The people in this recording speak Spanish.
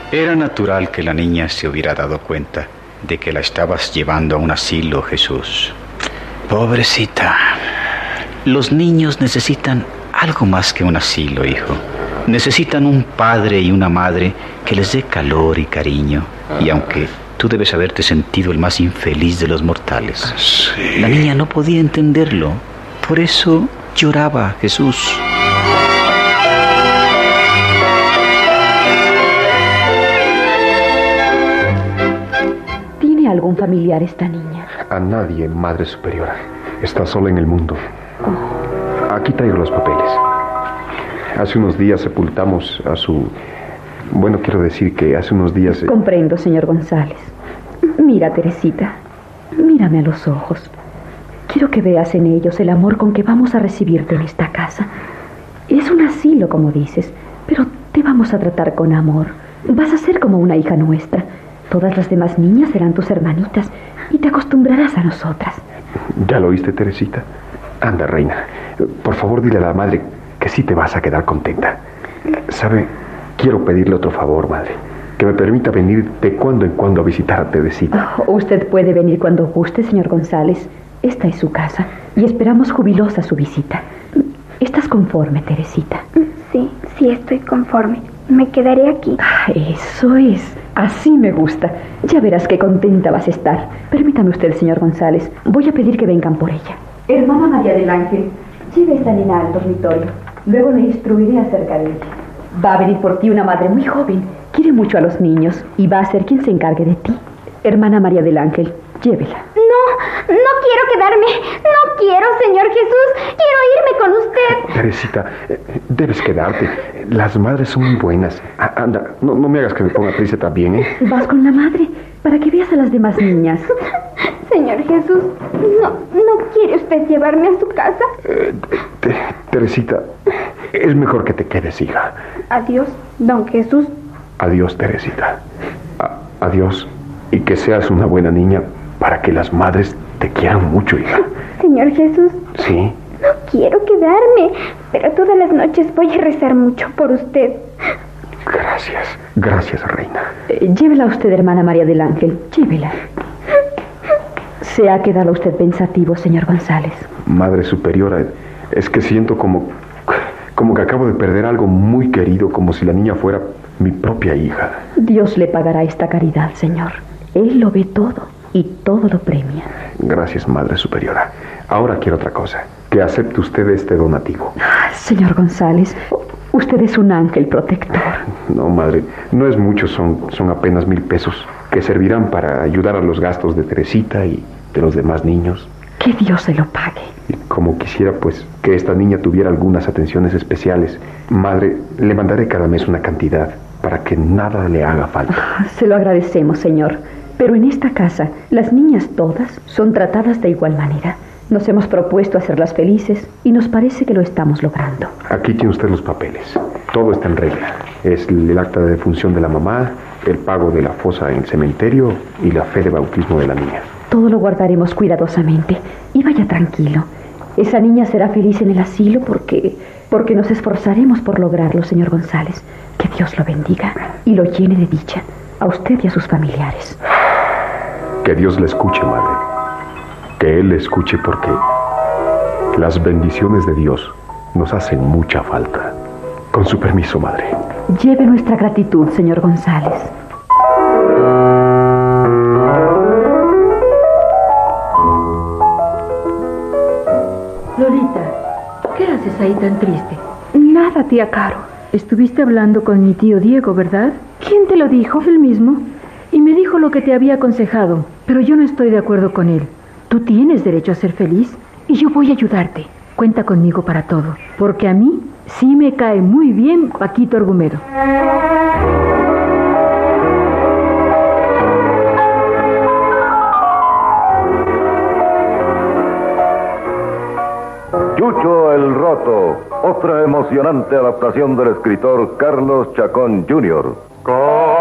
Era natural que la niña se hubiera dado cuenta de que la estabas llevando a un asilo, Jesús. Pobrecita. Los niños necesitan algo más que un asilo, hijo. Necesitan un padre y una madre que les dé calor y cariño. Y aunque tú debes haberte sentido el más infeliz de los mortales, sí, la niña no podía entenderlo. Por eso lloraba, Jesús. ¿Tiene algún familiar esta niña? A nadie, Madre Superiora. Está sola en el mundo. Aquí traigo los papeles. Hace unos días sepultamos a su... Bueno, quiero decir que hace unos días... Comprendo, señor González. Mira, Teresita, mírame a los ojos. Quiero que veas en ellos el amor con que vamos a recibirte en esta casa. Es un asilo, como dices, pero te vamos a tratar con amor. Vas a ser como una hija nuestra. Todas las demás niñas serán tus hermanitas y te acostumbrarás a nosotras. ¿Ya lo oíste, Teresita? Anda, reina. Por favor, dile a la madre que sí te vas a quedar contenta. ¿Sabe? Quiero pedirle otro favor, madre. Que me permita venir de cuando en cuando a visitar a Teresita. Usted puede venir cuando guste, señor González. Esta es su casa y esperamos jubilosa su visita. ¿Estás conforme, Teresita? Sí, estoy conforme. Me quedaré aquí. Eso es. Así me gusta. Ya verás qué contenta vas a estar. Permítame usted, señor González. Voy a pedir que vengan por ella. Hermana María del Ángel, lleve esta nena al dormitorio. Luego le instruiré acerca de ella. Va a venir por ti una madre muy joven. Quiere mucho a los niños y va a ser quien se encargue de ti. Hermana María del Ángel, llévela. No quiero quedarme. No quiero, Señor Jesús. Quiero irme con usted. Teresita, debes quedarte. Las madres son muy buenas. Anda, no me hagas que me ponga triste también, ¿eh? Vas con la madre para que veas a las demás niñas. Señor Jesús, ¿no quiere usted llevarme a su casa? Teresita, es mejor que te quedes, hija. Adiós, don Jesús. Adiós, Teresita. Adiós. Y que seas una buena niña para que las madres te quieran mucho, hija. Señor Jesús. Sí. No quiero quedarme, pero todas las noches voy a rezar mucho por usted. Gracias, reina. Llévela usted, hermana María del Ángel, llévela. ¿Se ha quedado usted pensativo, señor González? Madre Superiora, es que siento como que acabo de perder algo muy querido, como si la niña fuera mi propia hija. Dios le pagará esta caridad, señor. Él lo ve todo y todo lo premia. Gracias, Madre Superiora. Ahora quiero otra cosa. Que acepte usted este donativo. Señor González, usted es un ángel protector. No, madre, no es mucho, son apenas 1,000 pesos que servirán para ayudar a los gastos de Teresita y de los demás niños. Que Dios se lo pague. Y como quisiera, pues, que esta niña tuviera algunas atenciones especiales, madre, le mandaré cada mes una cantidad para que nada le haga falta. Se lo agradecemos, señor. Pero en esta casa, las niñas todas son tratadas de igual manera. Nos hemos propuesto hacerlas felices y nos parece que lo estamos logrando. Aquí tiene usted los papeles. Todo está en regla. Es el acta de defunción de la mamá, el pago de la fosa en el cementerio y la fe de bautismo de la niña. Todo lo guardaremos cuidadosamente. Y vaya tranquilo. Esa niña será feliz en el asilo porque nos esforzaremos por lograrlo, señor González. Que Dios lo bendiga y lo llene de dicha, a usted y a sus familiares. Que Dios le escuche, madre. Que Él le escuche porque las bendiciones de Dios nos hacen mucha falta. Con su permiso, madre. Lleve nuestra gratitud, señor González. Lolita, ¿qué haces ahí tan triste? Nada, tía Caro. Estuviste hablando con mi tío Diego, ¿verdad? ¿Quién te lo dijo? Él mismo. Y me dijo lo que te había aconsejado, pero yo no estoy de acuerdo con él. Tú tienes derecho a ser feliz y yo voy a ayudarte. Cuenta conmigo para todo, porque a mí sí me cae muy bien Paquito Argumedo. Chucho el Roto, otra emocionante adaptación del escritor Carlos Chacón Jr.